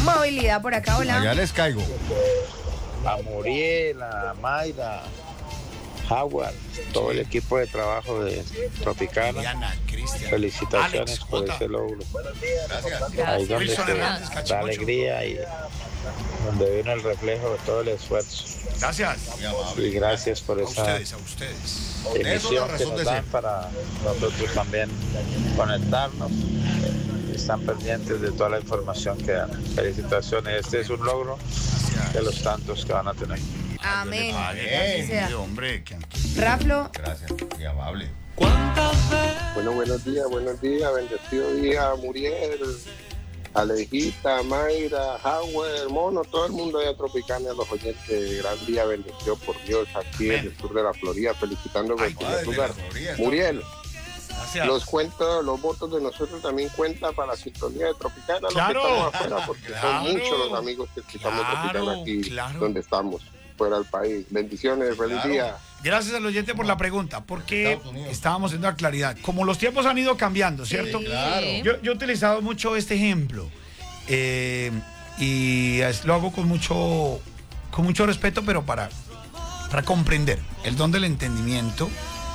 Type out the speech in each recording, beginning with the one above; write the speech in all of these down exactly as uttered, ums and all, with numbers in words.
Movilidad por acá, hola. Allá les caigo. A Muriel, a Mayra, Howard, todo el equipo de trabajo de Tropicana. Diana, Cristian, Felicitaciones Alex, por Jota. ese logro. Gracias. Ahí donde Wilson se Hernández, da Cachimucho. alegría y donde viene el reflejo de todo el esfuerzo. Gracias. Y gracias por A esa ustedes, a ustedes. emisión razón que de nos dan ser. para nosotros también conectarnos. Están pendientes de toda la información que dan. Felicitaciones. Este es un logro de los tantos que van a tener. Amén. Vale, Así sea. sí, hombre, que Raflo, Gracias, muy amable. Bueno, buenos días, buenos días, bendecido día, Muriel, Alejita, Mayra, Howard, Mono, todo el mundo allá Tropicana, los oyentes, gran día, bendecido por Dios, aquí en el sur de la Florida, felicitando por el primer lugar. Muriel, gracias. los cuentos, los votos de nosotros también cuentan para la sintonía de Tropicana, Claro. los que estamos afuera, porque Claro. son muchos los amigos que escuchamos Claro, Tropicana aquí, claro. donde estamos, fuera del país. Bendiciones, feliz Claro. día. Gracias al oyente por la pregunta, porque Estados Unidos. estábamos haciendo la claridad. Como los tiempos han ido cambiando, ¿cierto? Sí. Claro. Yo, yo he utilizado mucho este ejemplo eh, y es- lo hago con mucho, con mucho respeto, pero para, para comprender el don del entendimiento.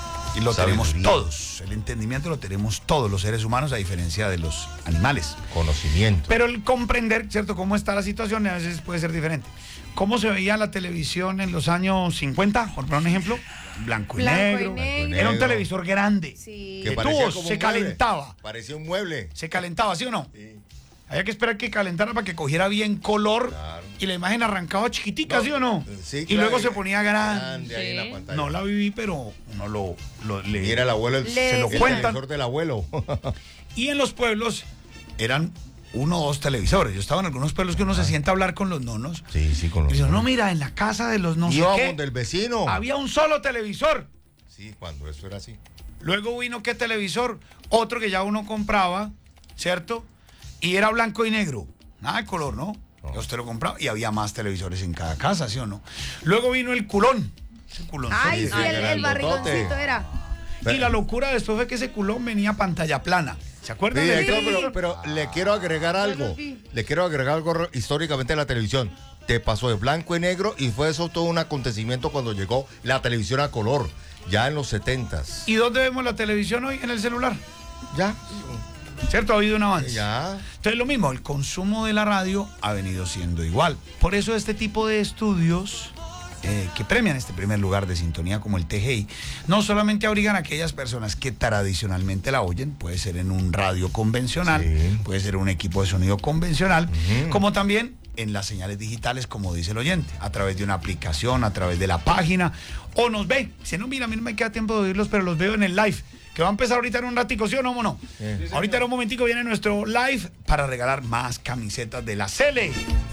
Y lo tenemos Sabiduría. todos. El entendimiento lo tenemos todos los seres humanos, a diferencia de los animales. Conocimiento. Pero el comprender, ¿cierto?, cómo está la situación a veces puede ser diferente. ¿Cómo se veía la televisión en los años cincuenta? Por poner un ejemplo, blanco y, Blanco y negro. negro. Era un televisor grande. sí. Que parecía tubos, como se un mueble. calentaba. Parecía un mueble. Se calentaba, ¿sí o no? Sí. Había que esperar que calentara para que cogiera bien color. Claro. Y la imagen arrancaba chiquitica, No, ¿sí o no? sí, y claro, luego y- se ponía grande. Grande ahí en la Sí. pantalla. No la viví, pero uno lo, lo le- Y era el abuelo, el, Le- se lo sí. el cuentan. televisor del abuelo. Y en los pueblos eran uno o dos televisores. Yo estaba en algunos pueblos que uno se sienta a hablar con los nonos. Sí, sí, con Y los. dice, no, mira, en la casa de los no sé Íbamos qué, del vecino. había un solo televisor. Sí, cuando eso era así. Luego vino, ¿qué televisor? Otro que ya uno compraba, ¿cierto? Y era blanco y negro. Nada de color, ¿no? No. Ya usted lo compraba y había más televisores en cada casa, ¿sí o no? Luego vino el culón. Ese culón. Ay, sí, sí, el, era el el barrigoncito botote. era. Y la locura después fue que ese culón venía a pantalla plana. ¿Se acuerdan Sí, de Héctor, eso? pero, pero le quiero agregar algo. vi. Le quiero agregar algo re- históricamente a la televisión. Te pasó de blanco y negro y fue eso todo un acontecimiento cuando llegó la televisión a color, ya en los setentas. ¿Y dónde vemos la televisión hoy? En el celular. Ya, ¿Cierto? Ha habido un avance. ya. Entonces lo mismo, el consumo de la radio ha venido siendo igual. Por eso este tipo de estudios eh, que premian este primer lugar de sintonía como el T G I, no solamente abrigan a aquellas personas que tradicionalmente la oyen, puede ser en un radio convencional, Sí. puede ser un equipo de sonido convencional, Ujú. como también en las señales digitales, como dice el oyente, a través de una aplicación, a través de la página, o nos ve. Si no, mira, a mí no me queda tiempo de oírlos, pero los veo en el live, que va a empezar ahorita en un ratico, ¿sí o no, mono? Sí. Ahorita en un momentico viene nuestro live para regalar más camisetas de la Cele.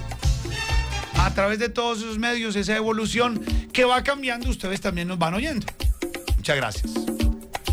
A través de todos esos medios, esa evolución que va cambiando, ustedes también nos van oyendo. Muchas gracias.